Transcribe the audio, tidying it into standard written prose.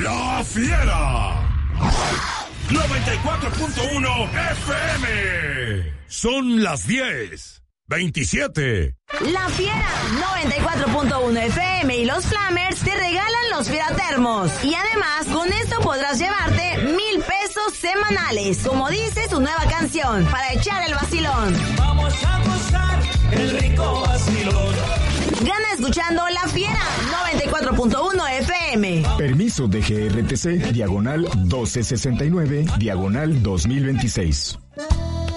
La Fiera. 94.1 FM. Son las 10:27. La Fiera 94.1 FM y los Flamers te regalan los Fieratermos. Y además, con esto podrás llevarte 1,000 pesos semanales. Como dice su nueva canción, para echar el vacilón. Vamos a gozar el rico vacilón. Gana escuchando La Fiera 94.1 FM. Permiso de GRTC, diagonal 1269, diagonal 2026.